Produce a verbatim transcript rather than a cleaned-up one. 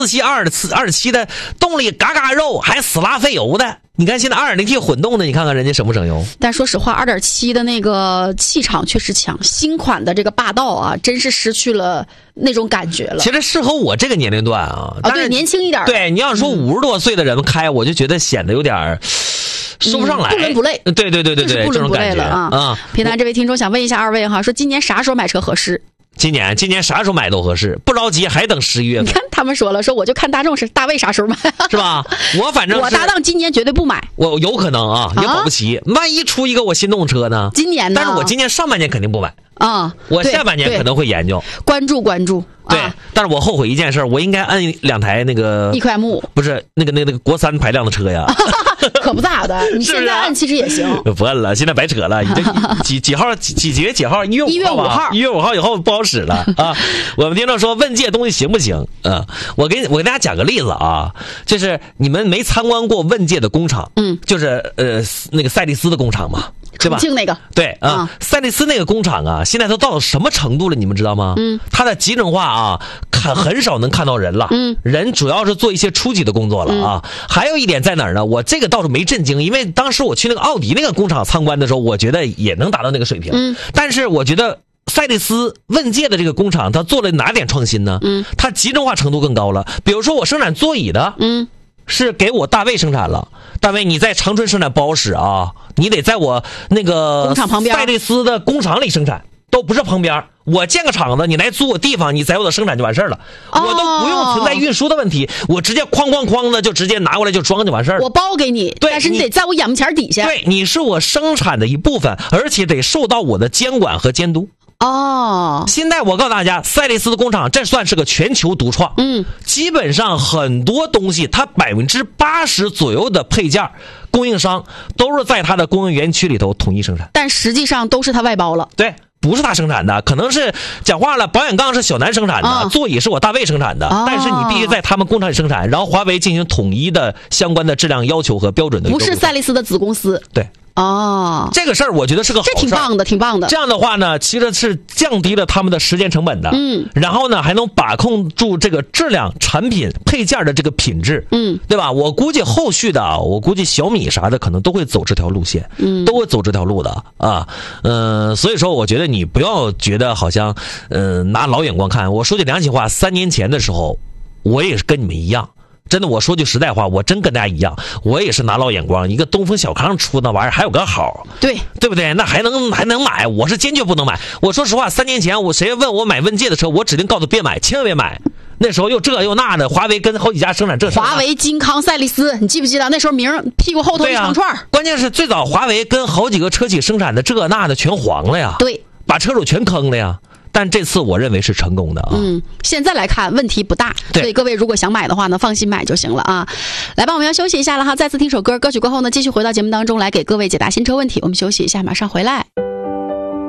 四七二二七的动力嘎嘎肉，还死拉费油的。你看现在 二点零 T 混动的，你看看人家省不省油？ 但说实话 二点七 的那个气场确实强，新款的这个霸道啊，真是失去了那种感觉了。 其实适合我这个年龄段啊， 啊对，年轻一点。 对，你要说五十多岁的人开，嗯、我就觉得显得有点说不上来， 嗯、不伦不类。 对对对对对， 不伦不类了啊！ 啊， 平潭这位听众想问一下二位哈，说今年啥时候买车合适？ 今年今年啥时候买都合适，不着急，还等十一月份。 你看他们说了，说我就看大众是大卫啥时候买， 是吧？我反正我搭档今年绝对不买， 我有可能啊，也保不齐，啊、万一出一个我心动车呢？ 今年呢？ 但是我今年上半年肯定不买啊， 我下半年可能会研究， 关注关注。 对， 啊、 但是我后悔一件事，我应该摁两台那个 E Q M， 不是那个那个那个国三排量的车呀。 可不咋的，你现在按其实也行。 不摁了，现在白扯了。你这几几号几几几月几号？一月五号吧。一月五号以后不好使了啊！我们听众说问界东西行不行？嗯，我给我给大家讲个例子啊，就是你们没参观过问界的工厂，嗯，就是呃那个赛利斯的工厂嘛。对吧？ 重庆那个对啊，赛利斯那个工厂啊，现在都到了什么程度了？你们知道吗？嗯，它的集成化啊，看很少能看到人了。嗯，人主要是做一些初级的工作了啊。嗯、还有一点在哪儿呢？我这个倒是没震惊，因为当时我去那个奥迪那个工厂参观的时候，我觉得也能达到那个水平。嗯，但是我觉得赛利斯问界的这个工厂，它做了哪点创新呢？嗯，它集成化程度更高了。比如说我生产座椅的，嗯。是给我大卫生产了，大卫你在长春生产不好使啊，你得在我那个工厂旁边赛利斯的工厂里生产，都不是旁边。我建个厂子，你来租我地方，你在我的生产就完事了，哦、我都不用存在运输的问题，我直接哐哐哐的就直接拿过来就装就完事了。 我包给你， 对， 但是你得在我眼前底下。 对，你是我生产的一部分，而且得受到我的监管和监督。 哦， 现在我告诉大家，赛利斯的工厂这算是个全球独创。嗯，基本上很多东西，它百分之八十左右的配件供应商都是在它的供应园区里头统一生产， 但实际上都是它外包了。 对。不是他生产的，可能是讲话了，保险杠是小南生产的，哦、座椅是我大卫生产的，哦、但是你必须在他们工厂里生产，然后华为进行统一的相关的质量要求和标准的。 不是赛利斯的子公司。 对。 哦， 这个事儿我觉得是个好事， 这挺棒的，挺棒的。 这样的话呢，其实是降低了他们的时间成本的，嗯，然后呢还能把控住这个质量、产品配件的这个品质，嗯，对吧？我估计后续的，我估计小米啥的可能都会走这条路线，嗯，都会走这条路的啊，嗯、呃，所以说我觉得你不要觉得好像，嗯、呃，拿老眼光看。我说句良心话，三年前的时候，我也是跟你们一样。真的，我说句实在话，我真跟大家一样，我也是拿老眼光。一个东风小康出那玩意儿还有个好， 对对不对？那还能还能买？我是坚决不能买。我说实话，三年前我谁问我买问界的车，我指定告诉别买，千万别买。那时候又这又那的，华为跟好几家生产这华为、金康、赛利斯，你记不记得那时候名屁股后头一长串、啊？ 关键是最早华为跟好几个车企生产的这那的全黄了呀， 对， 把车主全坑了呀。但这次我认为是成功的啊！ 嗯，现在来看问题不大，所以各位如果想买的话呢，放心买就行了啊！来吧，我们要休息一下了哈，再次听首歌，歌曲过后呢，继续回到节目当中来给各位解答新车问题。我们休息一下，马上回来。